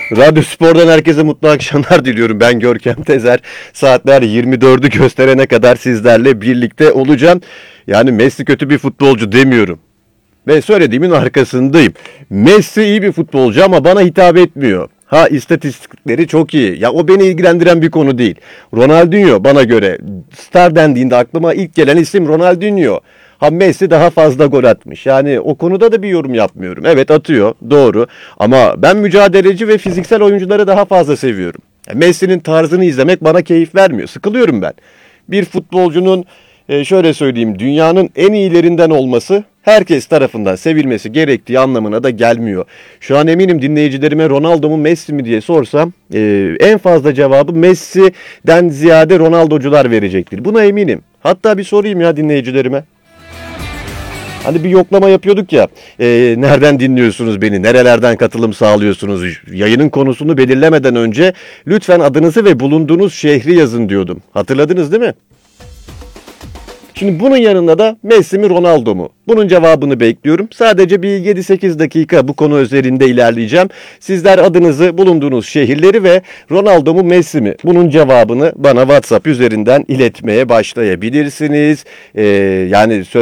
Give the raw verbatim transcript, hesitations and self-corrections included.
Radyo Spor'dan herkese mutlu akşamlar diliyorum. Ben Görkem Tezer. Saatler yirmi dördü gösterene kadar sizlerle birlikte olacağım. Yani Messi kötü bir futbolcu demiyorum. Ve söylediğimin arkasındayım. Messi iyi bir futbolcu ama bana hitap etmiyor. Ha, istatistikleri çok iyi. Ya o beni ilgilendiren bir konu değil. Ronaldinho bana göre star dendiğinde aklıma ilk gelen isim Ronaldinho. Ha, Messi daha fazla gol atmış. Yani o konuda da bir yorum yapmıyorum. Evet, atıyor, doğru. Ama ben mücadeleci ve fiziksel oyuncuları daha fazla seviyorum. Ya Messi'nin tarzını izlemek bana keyif vermiyor. Sıkılıyorum ben. Bir futbolcunun e, şöyle söyleyeyim, dünyanın en iyilerinden olması herkes tarafından sevilmesi gerektiği anlamına da gelmiyor. Şu an eminim dinleyicilerime Ronaldo mu Messi mi diye sorsam e, en fazla cevabı Messi'den ziyade Ronaldocular verecektir. Buna eminim. Hatta bir sorayım ya dinleyicilerime. Hani bir yoklama yapıyorduk ya, e, nereden dinliyorsunuz beni, nerelerden katılım sağlıyorsunuz, yayının konusunu belirlemeden önce lütfen adınızı ve bulunduğunuz şehri yazın diyordum. Hatırladınız değil mi? Şimdi bunun yanında da Messi mi Ronaldo mu? Bunun cevabını bekliyorum. Sadece bir yedi sekiz dakika bu konu üzerinde ilerleyeceğim. Sizler adınızı, bulunduğunuz şehirleri ve Ronaldo mu Messi mi? Bunun cevabını bana WhatsApp üzerinden iletmeye başlayabilirsiniz. Ee, yani